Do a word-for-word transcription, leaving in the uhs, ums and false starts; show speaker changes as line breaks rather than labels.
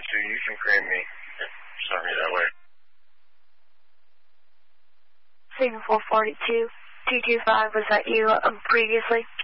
forty-two, you can create me. Start me that way.
Signal four forty-two, two two five, was that you um, previously?